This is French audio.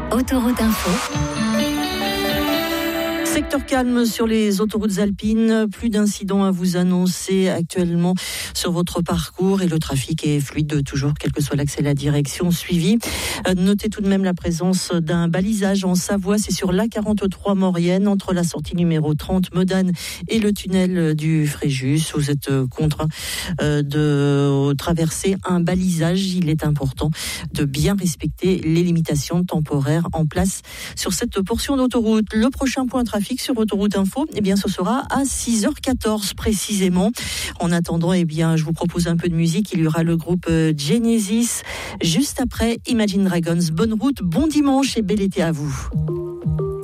Autoroute Info. Secteur calme sur les autoroutes alpines, plus d'incidents à vous annoncer actuellement sur votre parcours et le trafic est fluide toujours, quel que soit l'accès et la direction suivie. Notez tout de même la présence d'un balisage en Savoie, c'est sur l'A43 Maurienne, entre la sortie numéro 30 Modane et le tunnel du Fréjus. Vous êtes contraint de traverser un balisage. Il est important de bien respecter les limitations temporaires en place sur cette portion d'autoroute. Le prochain point trafic sur Autoroute Info, eh bien, ce sera à 6h14 précisément. En attendant, eh bien, je vous propose un peu de musique. Il y aura le groupe Genesis juste après Imagine Dragons. Bonne route, bon dimanche et bel été à vous.